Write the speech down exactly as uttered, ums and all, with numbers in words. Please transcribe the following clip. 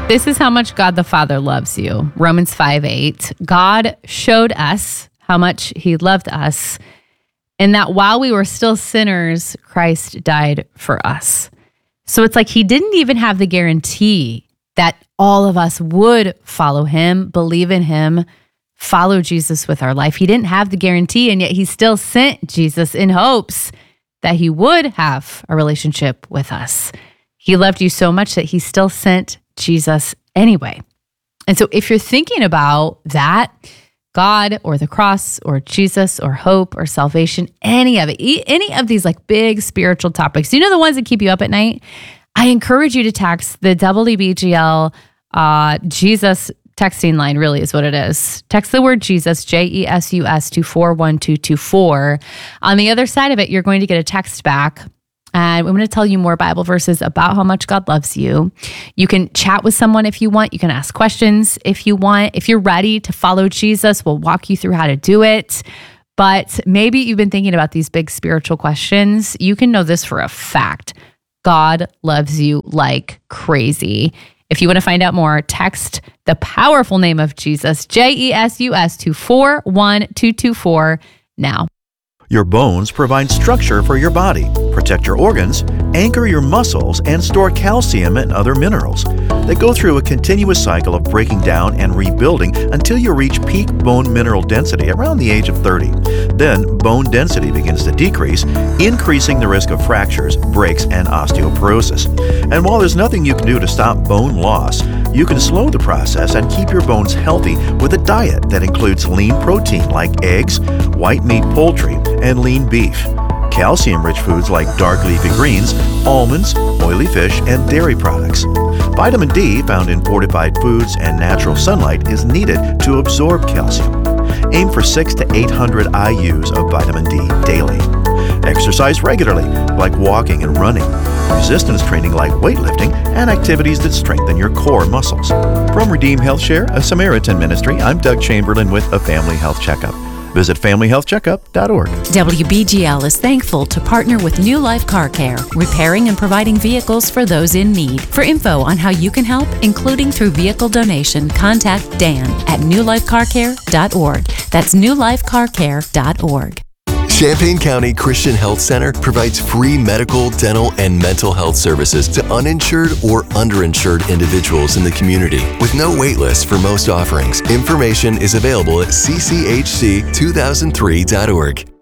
This is how much God the Father loves you. Romans five eight. God showed us how much he loved us, and that while we were still sinners, Christ died for us. So it's like he didn't even have the guarantee that all of us would follow him, believe in him, follow Jesus with our life. He didn't have the guarantee, and yet he still sent Jesus in hopes that he would have a relationship with us. He loved you so much that he still sent Jesus anyway. And so if you're thinking about that, God or the cross or Jesus or hope or salvation, any of it, any of these like big spiritual topics, you know, the ones that keep you up at night, I encourage you to text the W D B G L uh, Jesus texting line, really is what it is. Text the word Jesus, J E S U S, to four one two two four. On the other side of it, you're going to get a text back. And I'm going to tell you more Bible verses about how much God loves you. You can chat with someone if you want. You can ask questions if you want. If you're ready to follow Jesus, we'll walk you through how to do it. But maybe you've been thinking about these big spiritual questions. You can know this for a fact. God loves you like crazy. If you want to find out more, text the powerful name of Jesus, J E S U S, to four one two two four now. Your bones provide structure for your body, protect your organs, anchor your muscles, and store calcium and other minerals. They go through a continuous cycle of breaking down and rebuilding until you reach peak bone mineral density around the age of thirty. Then, bone density begins to decrease, increasing the risk of fractures, breaks, and osteoporosis. And while there's nothing you can do to stop bone loss, you can slow the process and keep your bones healthy with a diet that includes lean protein like eggs, white meat poultry, and lean beef. Calcium-rich foods like dark leafy greens, almonds, oily fish, and dairy products. Vitamin D, found in fortified foods and natural sunlight, is needed to absorb calcium. Aim for six to eight hundred I U's of vitamin D daily. Exercise regularly, like walking and running. Resistance training like weightlifting, and activities that strengthen your core muscles. From Redeem Health Share, a Samaritan ministry, I'm Doug Chamberlain with a Family Health Checkup. Visit family health checkup dot org. W B G L is thankful to partner with New Life Car Care, repairing and providing vehicles for those in need. For info on how you can help, including through vehicle donation, contact Dan at new life car care dot org. That's new life car care dot org. Champaign County Christian Health Center provides free medical, dental, and mental health services to uninsured or underinsured individuals in the community with no wait list for most offerings. Information is available at c c h c two thousand three dot org.